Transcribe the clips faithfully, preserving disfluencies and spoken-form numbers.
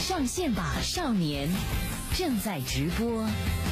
上线吧少年正在直播。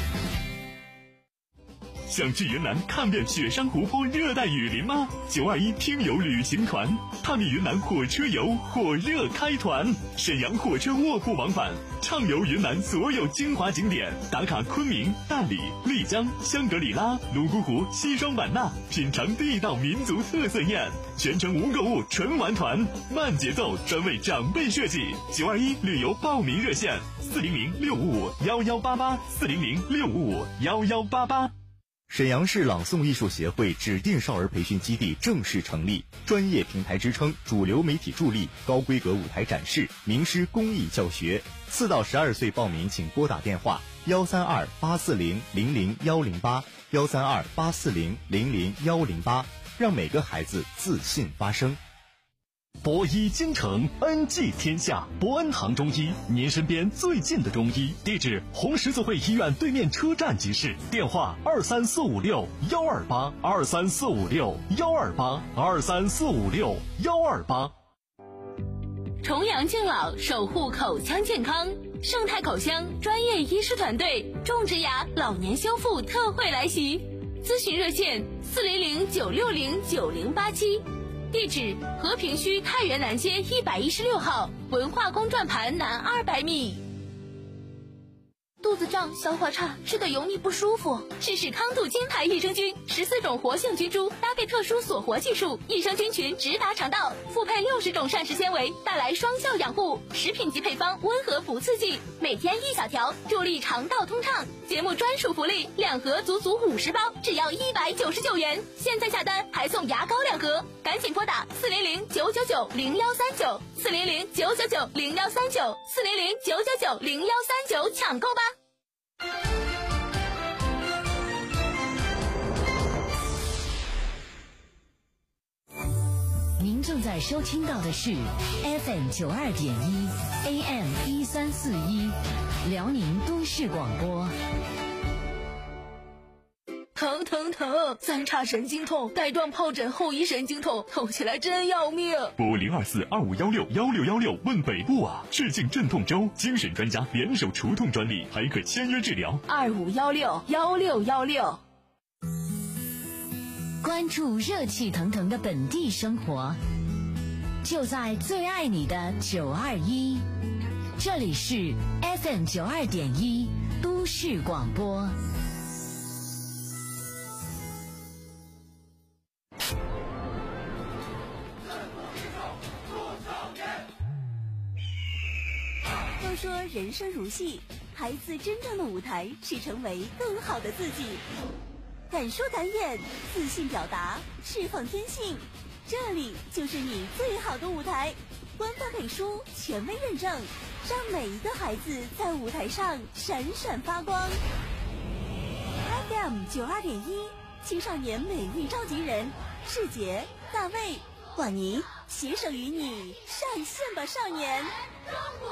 想去云南看遍雪山湖泊、热带雨林吗？九二一听友旅行团探秘云南火车游火热开团，沈阳火车卧铺往返，畅游云南所有精华景点，打卡昆明、大理、丽江、香格里拉、泸沽湖、西双版纳，品尝地道民族特色宴，全程无购物纯玩团，慢节奏，专为长辈设计。九二一旅游报名热线：四零零六五五幺幺八八，四零零六五五幺幺八八。 沈阳市朗诵艺术协会指定少儿培训基地正式成立，专业平台支撑，主流媒体助力，高规格舞台展示，名师公益教学。四到十二岁报名请拨打电话幺三二八四零零零幺零八幺三二八四零零零幺零八，让每个孩子自信发声。 博医京城，恩济天下。博恩堂中医，您身边最近的中医。地址：红十字会医院对面车站集市。电话：二三四五六幺二八二三四五六幺二八二三四五六幺二八。 重阳敬老，守护口腔健康。盛泰口腔专业医师团队种植牙老年修复特惠来袭，咨询热线：四零零九六零九零八七。地址：和平区太原南街一百一十六号，文化宫转盘南二百米。肚子胀、消化差，吃的油腻不舒服，试试康度金牌益生菌，十四种活性菌株搭配特殊锁活技术，益生菌群直达肠道，复配六十种膳食纤维，带来双效养护。食品级配方，温和不刺激，每天一小条，助力肠道通畅。节目专属福利，两盒足足五十包，只要一百九十九元。现在下单还送牙膏两盒，赶紧拨打四零零九九九零幺三九，四零零九九九零幺三九，四零零九九九零幺三九抢购吧。 您正在收听到的是 F M 九二点一 A M 一三四一辽宁都市广播。 疼疼疼，三叉神经痛，带状疱疹后遗神经痛，痛起来真要命。 拨零二四二五幺六幺六幺六问北部啊！致敬镇痛周，精神专家联手除痛专利，还可签约治疗。 二五幺六幺六幺六。 关注热气腾腾的本地生活，就在最爱你的九二一，这里是 F M 九二点一都市广播。 都说人生如戏，孩子真正的舞台是成为更好的自己。敢说敢演，自信表达，释放天性，这里就是你最好的舞台。官方背书，权威认证，让每一个孩子在舞台上闪闪发光。F M 九二点一，青少年美丽召集人世杰、大卫、婉妮携手与你上线吧，少年。